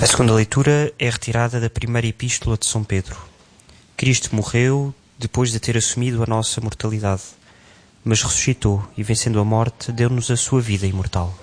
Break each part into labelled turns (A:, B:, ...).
A: A segunda leitura é retirada da primeira epístola de São Pedro. Cristo morreu depois de ter assumido a nossa mortalidade, mas ressuscitou e, vencendo a morte, deu-nos a sua vida imortal.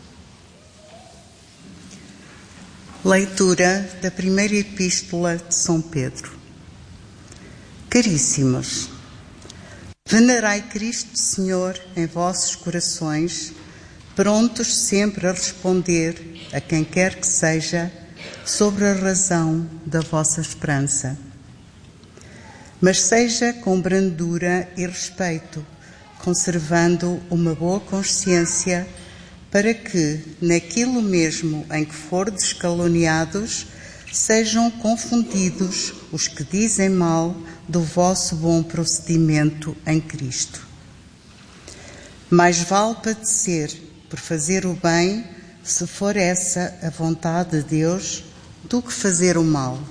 B: Leitura da primeira epístola de São Pedro. Caríssimos, venerai Cristo Senhor em vossos corações, prontos sempre a responder a quem quer que seja sobre a razão da vossa esperança. Mas seja com brandura e respeito, conservando uma boa consciência, para que, naquilo mesmo em que fordes caluniados, sejam confundidos os que dizem mal do vosso bom procedimento em Cristo. Mais vale padecer por fazer o bem, se for essa a vontade de Deus, do que fazer o mal.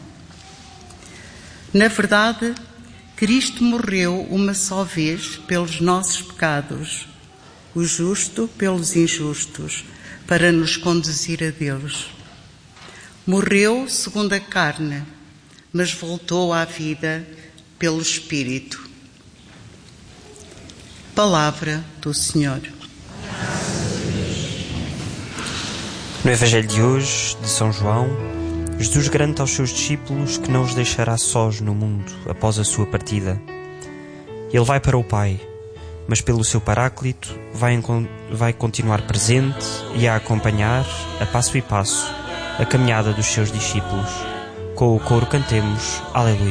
B: Na verdade, Cristo morreu uma só vez pelos nossos pecados, o justo pelos injustos, para nos conduzir a Deus. Morreu segundo a carne, mas voltou à vida pelo Espírito. Palavra do Senhor.
A: No Evangelho de hoje, de São João, Jesus garante aos seus discípulos que não os deixará sós no mundo após a sua partida. Ele vai para o Pai, mas pelo seu Paráclito vai continuar presente e a acompanhar, a passo e passo, a caminhada dos seus discípulos. Com o coro cantemos Aleluia.